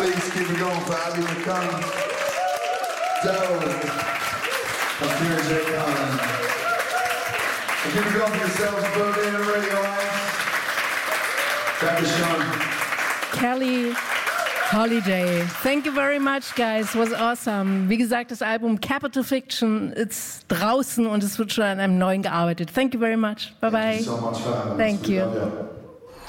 please keep it going for Abby McConnell, Daryl, and Kieran J. Conlon. And keep it going for yourselves, Berlin and Radio Ice. Thank you, Sean. Kelly Holiday. Thank you very much, guys. It was awesome. Wie gesagt, das Album Capital Fiction ist draußen und es wird schon an einem neuen gearbeitet. Thank you very much. Bye-bye. Thank you so much for having us. Thank We you. love you.